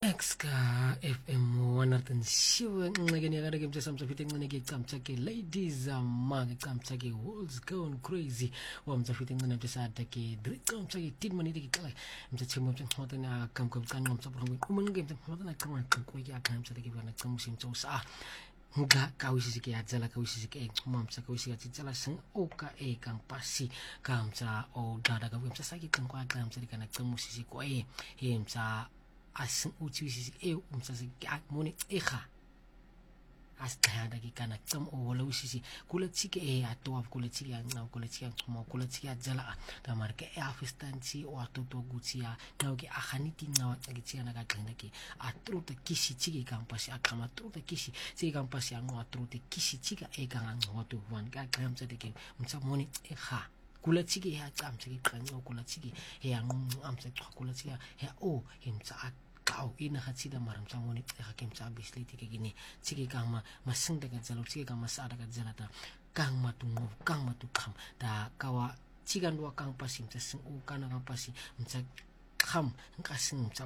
Exka FM 107 ngxekeni yakade mtsamtsaphethe encane ke camtsake ladies amake camtsake world's gone crazy wamtsaphethe encane mtsada ke dricamtsake tidmanite ke xala mtsathemo mtsaxhoda na kamkamkanqa mtsapho umanqe mtsapho na qama qinqo ya xa mtsada ke bana qamusi mtsosa nga kawisi ke yatsela kawisi ke ngcuma mtsa kawisi ke tsela sing oka e kampasi kamtsa o dada ka mtsa ke qinqo ya xa mtsada kana qamusi ko e mtsa asin uthisi umsase moni ekha asithanda ke kana cam ola usisi kula tsike atwa kula tsike nqa kula tsike ngcuma kula tsike adzala tamarke afistansi o atoto gutsia nqa ke aganiti nqa ke tsiana ka xena ke atruta kisi tsike kampasi aqama truta kisi tsike kampasi ya nqa truta kisi tsika eka nqa to one ka xamtsa ke mtsa moni ekha kula tsike ya camtsa ke qanqa kula tsike ya nqa amtsa kula tsike ya o himtsa Kau ina hatsida maram samoni ga ke mtsa bisliti ke gini tsike ka masingda ka tsalo tsike ka masada ka tsalata kang matungo kang matukam da kawa tsika ndwa kang pasi mtsa sing u kana ka pasi mtsa kham nka sing mtsa